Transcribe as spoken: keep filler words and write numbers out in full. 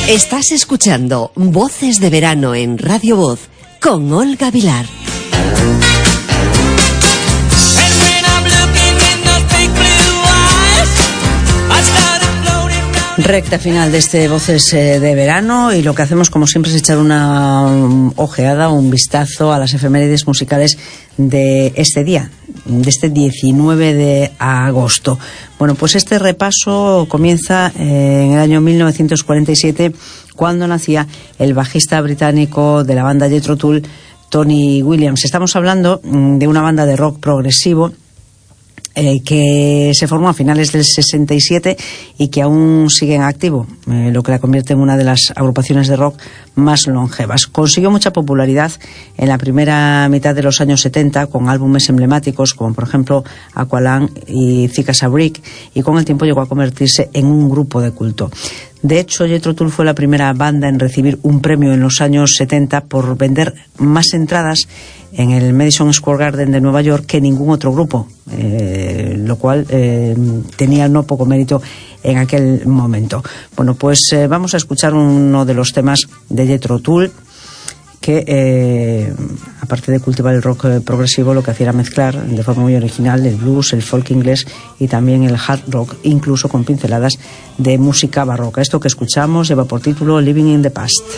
Estás escuchando Voces de Verano en Radio Voz con Olga Vilar. Recta final de este Voces de Verano, y lo que hacemos, como siempre, es echar una ojeada, un vistazo a las efemérides musicales de este día, de este diecinueve de agosto. Bueno, pues este repaso comienza en el año mil novecientos cuarenta y siete, cuando nacía el bajista británico de la banda Jethro Tull, Tony Williams. Estamos hablando de una banda de rock progresivo Eh, que se formó a finales del sesenta y siete y que aún sigue en activo, eh, lo que la convierte en una de las agrupaciones de rock más longevas. Consiguió mucha popularidad en la primera mitad de los años setenta con álbumes emblemáticos como por ejemplo Aqualung y Thick as a Brick, y con el tiempo llegó a convertirse en un grupo de culto. De hecho, Jethro Tull fue la primera banda en recibir un premio en los años setenta por vender más entradas en el Madison Square Garden de Nueva York que ningún otro grupo, eh, lo cual eh, tenía no poco mérito en aquel momento. Bueno, pues eh, vamos a escuchar uno de los temas de Jethro Tull que, eh, aparte de cultivar el rock eh, progresivo, lo que hacía era mezclar de forma muy original el blues, el folk inglés y también el hard rock, incluso con pinceladas de música barroca. Esto que escuchamos lleva por título Living in the Past.